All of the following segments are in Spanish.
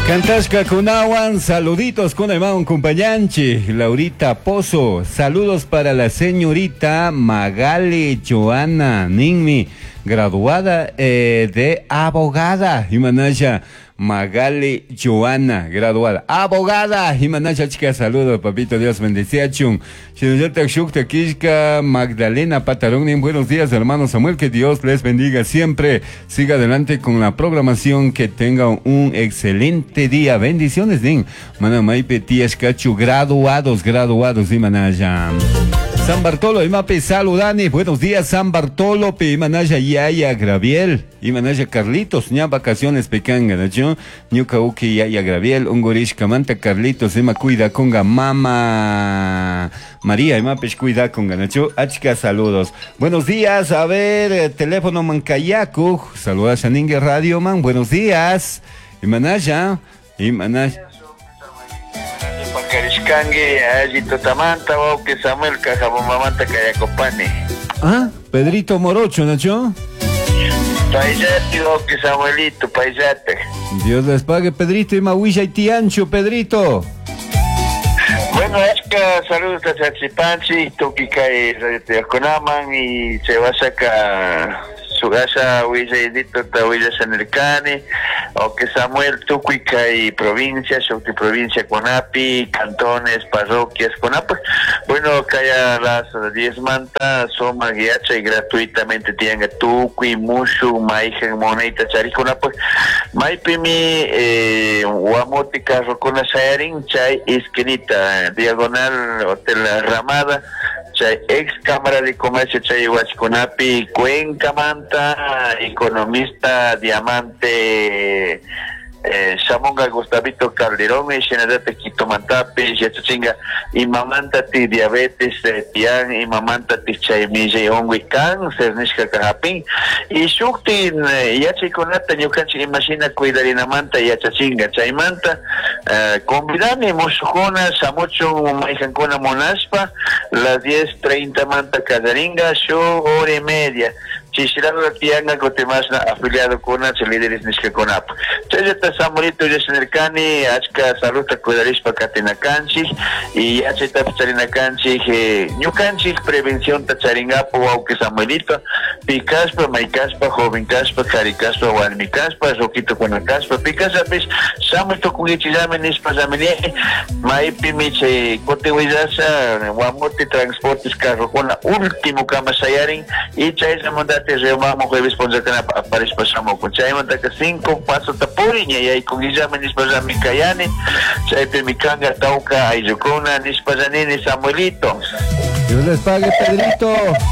Cantasca Kunawan, saluditos con el un compañanchi, Laurita Pozo, saludos para la señorita Magali Joana Ninmi, graduada de abogada, Himanaya. Magali Joana, graduada, abogada, Himanaya chica, saludos, papito Dios, bendice chun. Magdalena Patarón, buenos días, hermano Samuel, que Dios les bendiga siempre. Siga adelante con la programación, que tengan un excelente día. Bendiciones, Din. Manamay Petías Cachu, graduados, Himanaya. San Bartolo, Imape, saludani, buenos días, San Bartolo, Imanaya Yaya Graviel, Imanaya Carlitos, ña vacaciones pecanga, ¿no? Ñuka Uki Yaya Graviel, Ungorish Camanta Carlitos, Ima cuida conga Mama María, Imape cuida conga, ¿no? Achka, saludos. Buenos días, a ver, teléfono Mancayacu, saludas a Ningue Radio Man, buenos días, Imanaya. Karishkangi, Ayito Tamanta, que Samuel Cajabomamanta Kayakopane. Ah, Pedrito Morocho, ¿no? Paisate, que Samuelito, paisate. Dios les pague, Pedrito, y Mahuilla y Tiancho, Pedrito. Bueno, es que saludos a Chachipanchi, Tokika y Konaman y se va a sacar su casa, Huilla y Dito, Huilla Sanercane, o que Samuel Tucuica y provincias, o que provincia Conapi, cantones, parroquias, Conapi. Bueno, que haya las 10 mantas, Soma, Guiacha y gratuitamente tienen Tucui, Mushu, Maijen, Moneta, Chariconapi. Maipimi, Huamótica, Rocona Sayarin, Chay, Esquinita, Diagonal, Hotel Ramada. Ex Cámara de Comercio Chayihuachconapi, Cuenca Manta, economista Diamante, Shamonga Gustavito Calderón, Shenadate Quitomantapi, Yachachinga, Imamantati Diabetes, Tian, Imamantati Chaymille, Ongui Cáncer, Nishka Cajapín, y Shuktin, Yachiconata, Yukanchi, Imagina Cuidarina Manta, Yachachinga, Chaymanta, Convidani, Musujona, Samucho, Maijancona Monaspa, las 10:30 Manta Cadaringa, show, hora y media. Chishirano Tianga Cotemasna, afiliado con H, líderes Nishka Conap. Chayata Samorito Yasenercani, Achka Saluta Cuidarispa Catenacanchi, y Acheta Pacharinacanchi, Ñucanchi, Prevención Tacharingapo, Auque Samuelito, Picaspa, Maicaspa, Joven Caspa, Caricaspa, Walmicaspa, Roquito Conacaspa, Picasa, Samuelto Cuichizame, Nispa Zamene, Maipi Miche, Cotehuizasa, Guamote Transportes Carro, con la último Camasayarin, y Chaysa Mondate Reumamo, Jueves Ponzacana, Apares Pasamo, con Chaymantaka 5, Paso Tapuriña, y ahí con Guillame, Nispazami Cayane, Chaype Micanga, Tauca, Ayucona, Nispazanini, Samuelito. Dios les pague, Pedrito.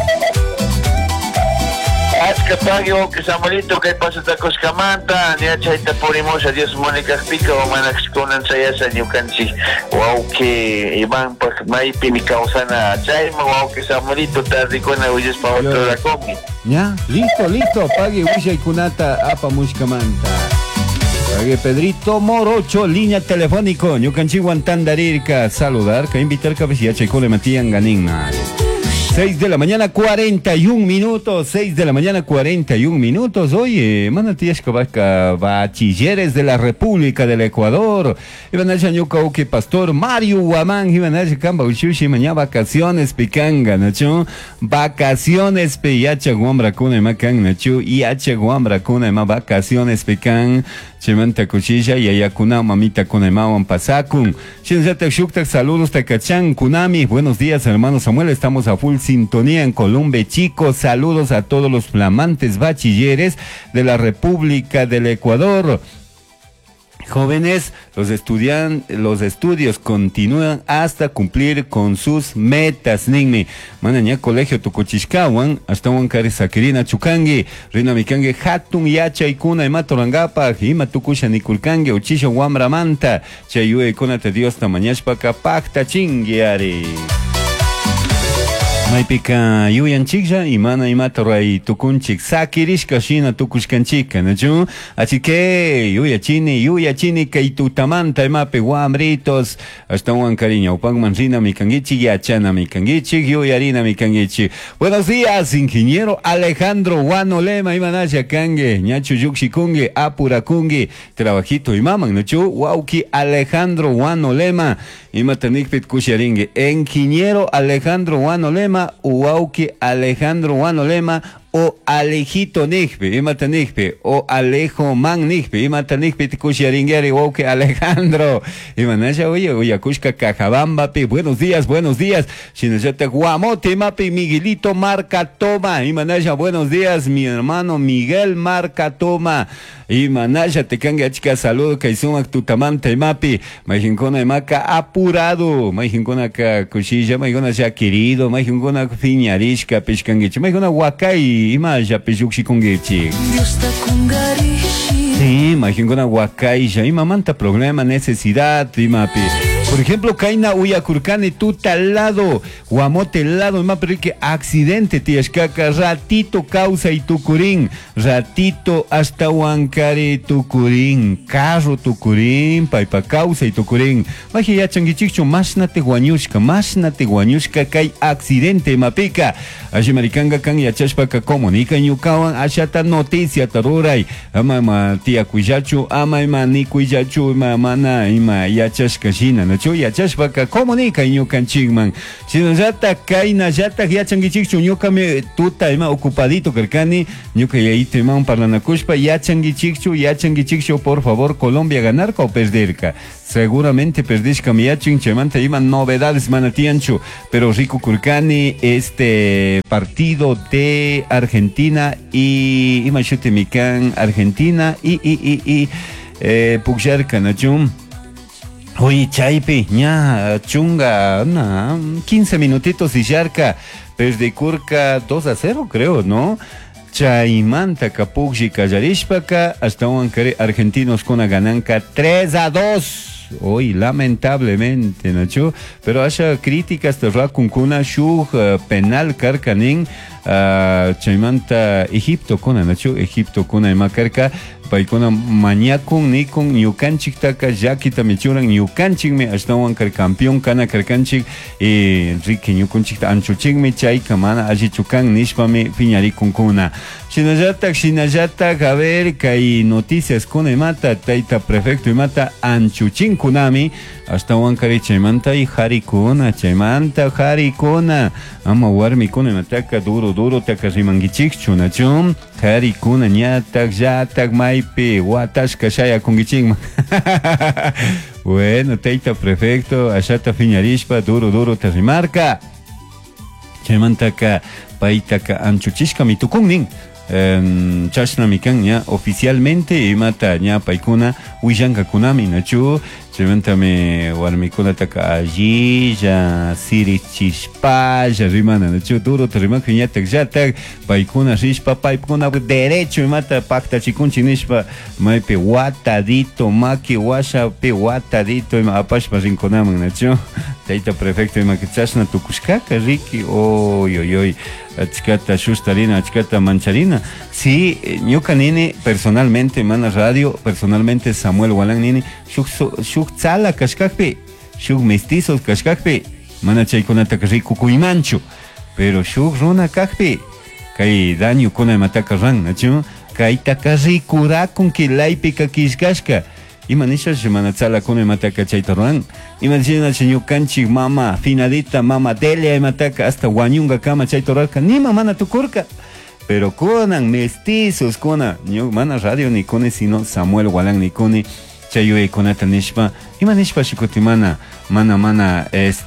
Achka Pagio, que Samuelito, que pasa tacos Camanta, ni Chaita Porimos, adiós Mónica Pica, o Manax Conan Sayasa, Ñucanchi, wow, que Iván, pues, Maipi, mi causana, Chaima, wow, que Samuelito, Tardicona, Huyes para otro la comi. Ya, listo, pague Huilla y Kunata, Apa Mushkamanta. Pague Pedrito Morocho, línea telefónico, Ñucanchi Guantandarirca, saludar, que invitar cabecilla, Chaicole Matían Ganigna. 6 de la mañana, 41 minutos. 6 de la mañana, 41 minutos. Oye, Manatías Cabaca, bachilleres de la República del Ecuador. Iban a Ñucauque, Pastor Mario Guamán. Iban a Camba Uchushi, mañana vacaciones picanga, Nacho. Vacaciones peyacha guambra cuna macan, Nacho. Y H guambra cuna ma vacaciones pican. Chimanta cuchilla y ayacuna mamita con el mawan pasacun. Shinzata Shuktak, saludos Tacachán, Kunami. Buenos días, hermano Samuel. Estamos a full sintonía en Colombia, chicos. Saludos a todos los flamantes bachilleres de la República del Ecuador. Jóvenes, los estudios continúan hasta cumplir con sus metas. Ningmi, manaña colegio Tucuchishkawan, hasta Huancari Sakirina Chukangi, Rina Mikange, Hatun Yacha y Kuna, Matorangapa, Hima Tukusha Nikulkange, Uchisha Wamramanta, Chayue Konate Dios Tamañashpaka, Pacta Chingiari. Maypika yuyanchiklla imana imata ruray tukunchik sakirishka shina tukushkanchika, ¿no? Así que yuyachini kay tutamanta imapi wamritos ashtawan cariño upangman rina mikangichik yachana mikangichik yuyarina mikangichik. Buenos días, ingeniero Alejandro Wanolema imanasha kange ñachu yukshikunge apurakunge trabajito imaman, ¿no? Wauki Alejandro Wanolema imatanikpit kusharinge ingeniero Alejandro Wanolema Uauki Alejandro Wanolema o Alejito Nigpe, imata Nigpe, o Alejo Man Nigpe, imata Nigpe tikusharingeri Uauki Alejandro. Imanasha oye, kushka Cajabamba, pe, buenos días. Shinashata Guamote, mape, Miguelito Marca Toma, imanasha, buenos días, mi hermano Miguel Marca Toma. Imanasha te canga chica saludo kaisumak tutamanta imapi, majinkona imaka apurado, majinkona ka kushilla, majinkona ya querido, majinkona fiñarishka pishkangichi, majinkona wakai imaja pishukshi kungichi. Sí, majinkona wakai ya imamanta problema, necesidad imapi. Por ejemplo, Kaina Uyakurkane tuta al lado, Guamote al lado, más pero que accidente, tiashkaka, ratito causa y tucurín, ratito hasta Huancare tucurín, carro tucurín, paipa causa y tucurín. Maji ya changichicho, masnate guanyushka, kay accidente, mapica. Ashi maricanga kan ya chashpaka comunica ñukawan, ashata noticia taruray, ama tia cuijachu, ama ni cuijachu, mana ima ya chashkashina, ¿no? Yachashpaka comunica ñukanchikman shinallata kayna llatak yachangichikchu ñukami tuta ima ocupadito karkani ñuka yayiteman parlanakushpa yachangichikchu por favor Colombia ganarka o perderka. Seguramente perdishka mi yachin chemanta ima novedades manatianchu, pero rico kurkani este partido de Argentina y ima shutemikan Argentina y puksharka nachum. Oye, chaype, ña, chunga, 15 minutitos y yarca, desde Curca 2-0, creo, ¿no? Chaimanta, Capugji, Callarishpaca, hasta Huancare, argentinos con una gananca 3-2. Hoy, lamentablemente, ¿no? Pero haya críticas de Rakunkuna, Shug, penal, Carcanin, Chaimanta, Egipto, Egipto, Macarca, paikuna mañakun nikun ñukanchik taka llakita michuran ñukanchikmi hasta Huancar campeón kana karkanchik riki ñukunchikta anchuchikmi chayka mana allichukan nishpami piñarikunkuna. Shinallatak a ver kay noticias kuna imata tayta prefecto imata anchuchinkunami hasta Huancar chaymanta y harikuna ama warmikuna imataka duro taka rimangichikchu nachum harikuna ñatak llatak maypi watashka shaya kungichikman. Bueno, tayta prefecto ashata fiñarishpa duro te rimarca chaymantaka paytaka anchuchishka mitukunnin chashnamikan ya oficialmente imata ya paikuna huillanka kunami nachu chimantame warmikuna taka allí ya sirichishpa ya rimana nachu duro te rimak yatak yatak paikuna rishpa paikuna derecho imata pacta chikunchi nishpa maype watadito maki washa pe watadito ima apashpa rinkonaman nachu tayta prefecto ima que chashna tukushkaka riki oy achkata shustarina achkata mancharina. Sí, ñuka nini personalmente mana radio personalmente Samuel Walan nini shuk tzala kashkakpi shuk mestizos kashkakpi mana chaykunata riku kuymanchu pero shuk runa kakpi kay daño kuna mataka ran nachu kay taka rikurakun kilaypi kakishkashka imanisha semana tzala kuna mataka chaytaran imagina ñukanchik mama finalita mama Delia mataka hasta wañunga kama chaytorarka ni mana tukurka pero kunan mestizos kuna mana radio ni kune sino Samuel Walan ni kune chayoy kunata nishpa imanishpa shikutimana mana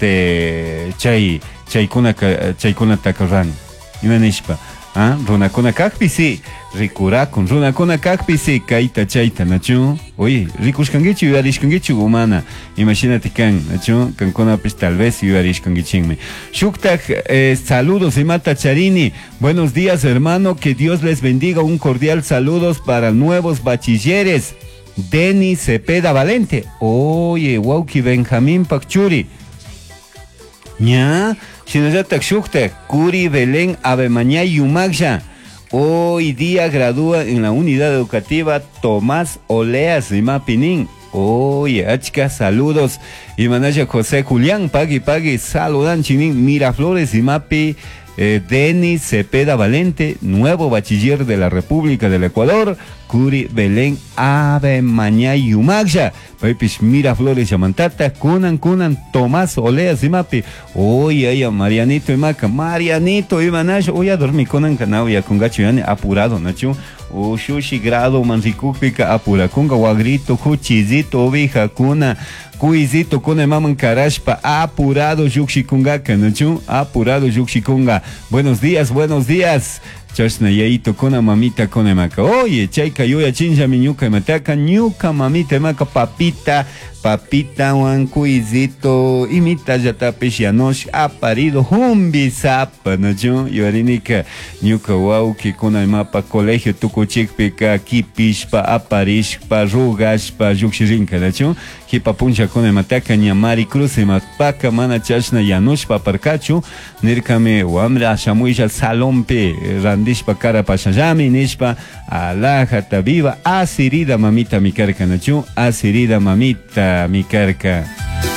chaykuna takaran imanishpa runakuna kakpi si rikurakun runakuna kakpi si kaita chayta nachu oye rikushkangichu yuarishkangichu humana imagínate kan nachu kankunapis tal vez yuarishkangichinme shuktak saludos Imata Charini, buenos días hermano, que Dios les bendiga, un cordial saludos para nuevos bachilleres. Denis Cepeda Valente, oye Wauki Benjamín Pacchuri ña, shinallata shukta, Curi Belén Abemañay Yumaksha. Hoy día gradúa en la unidad educativa Tomás Oleas Imapinin. Oye, achka, saludos. Y manaya José Julián, pagui, saludan chinin, Miraflores Imapi. Denis Cepeda Valente, nuevo bachiller de la República del Ecuador, Curi Belén Abemañay Yumaksha, Pepis Miraflores Yamantata, Kunan, Tomás Oleas Imapi, oye, ella, Marianito Imaca, Marianito Imanash, oye, a dormir Kunan Canavia, con gacho yani apurado, Nacho. O shushi grado manzicúpica apura kunga wagrito cuchizito oveja kuna cuizito kuna maman carashpa apurado yukshikunga kanachu apurado yukshikunga. Buenos días. Chashna yaito kuna mamita kuna maka. Oye, chaika yoya chinja mi ñuka mataka ñuka mamita maka papita wan cuizito imita yata peshianosh aparido humbi sapa nacho yorinika ñuka wauki kuna mapa colegio tukuchikpika kipishpa aparishpa rugashpa yukshirinka nacho hipa puncha kuna mataka ñamari cruz mapaka mana chashna yanushpa parkachu nirkame wamra shamuisha salompe randishpa cara pashayami nishpa alajata viva asirida mamita mi karka nacho asirida mamita mi carca.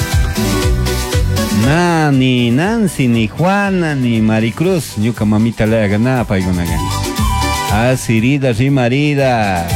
Ni Nancy, ni Juana, ni Maricruz, ñuka mamita le haga nada paigonagan. Asirida, rimarida.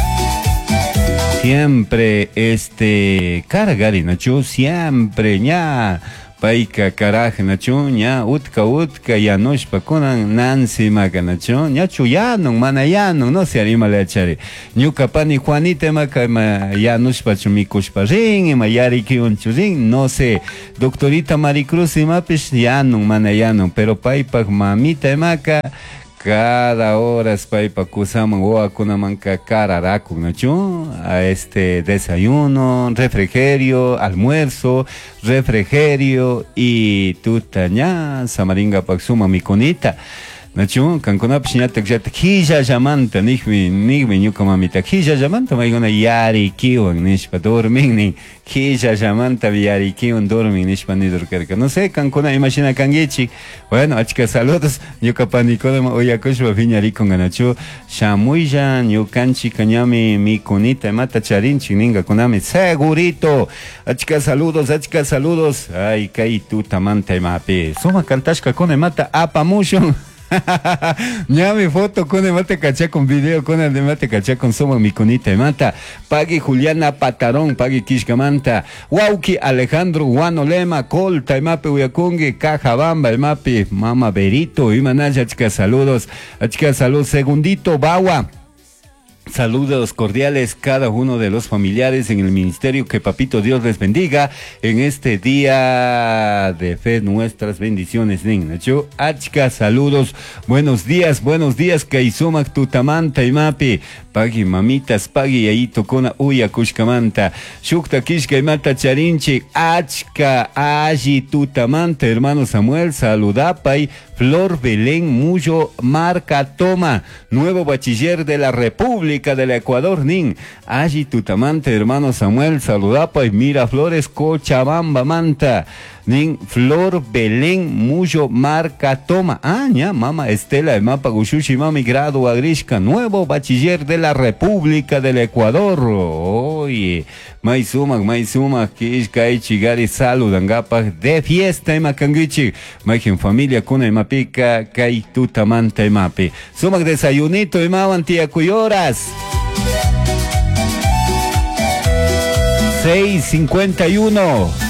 Siempre cargari, nacho, siempre, ña. Paika caraj nacho ña utka yanushpa kunan Nancy maka nacho ña chuyanon mana yanon no se anima le chari ñuka pani Juanita maka yanushpa chumikushpa rin ma yariki unchurin no sé doctorita Maricruz imapis yanon mana yanon pero paipak mamita maka cada hora paipa kusaman oa kunamanka cararaku nacho a desayuno, refrigerio, almuerzo, refrigerio y tutaña samaringa paksuma mikonita nacho kankunapish ñatak llatak hilla llamanta nigmi ñuka mamita hilla llamanta mayguna yarikiwan nishpa dorminnin hilla llamanta yarikiwan dormin nishpa nidurkarka no sé kankuna imagina kangichik bueno achka saludos ñuka panikodama uyakushpa viñarikun nacho shamuylla ñukanchik ñami mikunita mata charinchik ninga kunami segurito achka saludos ay kay tutamanta imapi suma kantashka kuna mata apamushun ñami foto con el mate caché con video con el de mate caché con soma mi conita mata pagui Juliana Patarón pagui Kishkamanta Wauki Alejandro Guanolema Colta mape Uyakungi Cajabamba el mapi Mama Berito y manaya chica saludos Segundito Bawa. Saludos cordiales cada uno de los familiares en el ministerio, que papito Dios les bendiga en este día de fe, nuestras bendiciones, Nacho, achka, saludos, buenos días, Kaisumak Tutamanta y Mapi, pagi mamitas, pagi yayito kona uya kushkamanta, shukta kishka y mata charinchi, achka, aji Tutamanta, hermano Samuel, saludapay, Flor Belén Muyo Marca Toma, nuevo bachiller de la República del Ecuador, nin. Allí Tutamante, hermano Samuel, saludapa y Miraflores, Cochabamba, Manta. Nin Flor Belén Muyo Marca Toma. Ña, mama Estela, el mapa Gushushi, mami grado Agrishka, nuevo bachiller de la República del Ecuador. Oye, Maizuma, Kishka y Chigari, saludan gapas de fiesta, Makangichi, Maijin familia, kuna y mapica, Kai Tutamante y mapi. Sumak desayunito y mawan tía Cuyoras. 6:51.